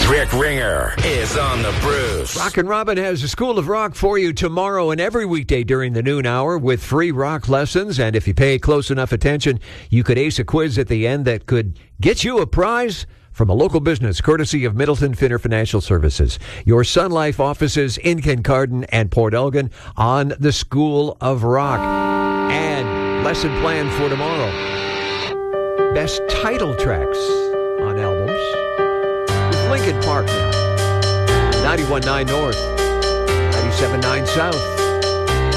Rick Ringer is on the Bruce. Rockin' Robin has a School of Rock for you tomorrow and every weekday during the noon hour with free rock lessons. And if you pay close enough attention, you could ace a quiz at the end that could get you a prize from a local business, courtesy of Middleton Finner Financial Services. Your Sun Life offices in Kincardine and Port Elgin on the School of Rock. And lesson plan for tomorrow. Best title tracks on albums. Lincoln Park now. 91.9 North, 97.9 South.